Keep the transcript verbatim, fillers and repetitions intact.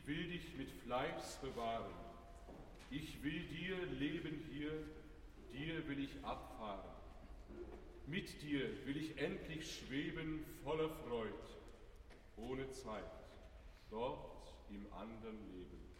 Ich will dich mit Fleiß bewahren. Ich will dir leben hier, dir will ich abfahren. Mit dir will ich endlich schweben voller Freud, ohne Zeit, dort im andern Leben.